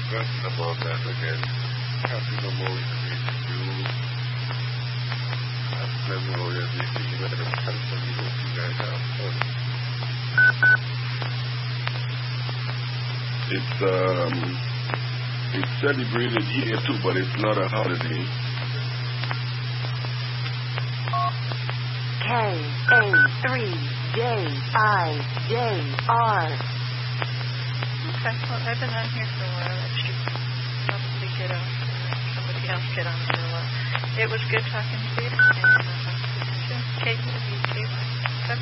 discussion about that again. Happy Memorial Day to you. Happy Memorial Day to you and the family. Hope you guys have fun. It's celebrated here too, but it's not a holiday. KA3JIJR. Okay, well, I've been on here for a while. I should probably get on. Somebody else get on for a while. It was good talking to you. And,